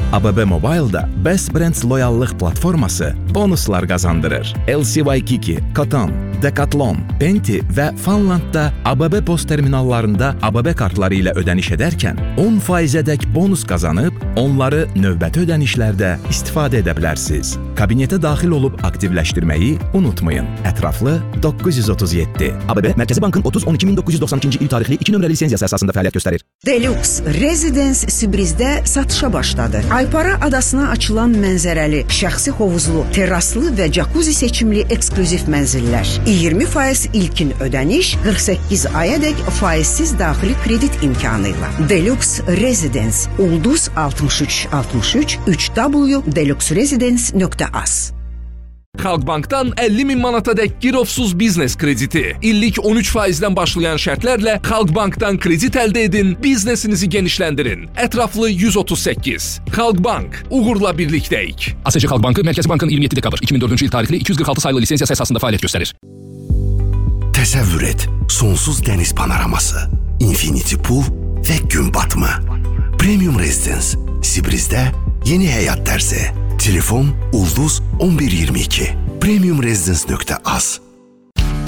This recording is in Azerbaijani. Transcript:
ABB Mobile'da Best Brands loyallıq platforması bonuslar qazandırır. LC Waikiki, Cotton, Decathlon, Penti və Funlandda ABB post terminallarında ABB kartları ilə ödəniş edərkən 10%-ədək bonus qazanıb, onları növbəti ödənişlərdə istifadə edə bilərsiniz. Kabinetə daxil olub aktivləşdirməyi unutmayın. Ətraflı 937. ABB Mərkəzi Bankın 30-12-1992-ci il tarixli 2 nömrəli lisenziyası əsasında fəaliyyət göstərir. Deluxe Residence Sibrizdə satışa başladı. Aypara adasına açılan mənzərəli, şəxsi hovuzlu, terraslı və jacuzzi seçimli eksklüziv mənzillər. 20% ilkin ödəniş, 48 ayadək faizsiz daxili kredit imkanı ilə. Deluxe Residence Ulduz 6363 www.deluxeresidence.az. Xalqbankdan 50.000 manatadək girovsuz biznes krediti. İllik 13%-dən başlayan şərtlərlə Xalqbankdan kredit əldə edin, biznesinizi genişləndirin. Ətraflı 138. Xalqbank, uğurla birlikdəyik. ASC Xalqbankı Mərkəzi Bankın 27 dekabr 2004-cü il tarixli 246 sayılı lisensiyası əsasında fəaliyyət göstərir. Təsəvvür et, sonsuz dəniz panoraması, infinity pool və gün batımı. Premium Residence, Sibrizdə yeni həyat tərzi. Telefon Ulduz 1122. Premiumresidence.az